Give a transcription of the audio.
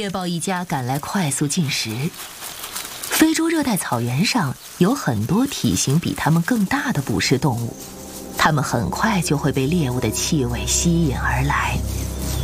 猎豹一家赶来快速进食。非洲热带草原上有很多体型比它们更大的捕食动物，它们很快就会被猎物的气味吸引而来，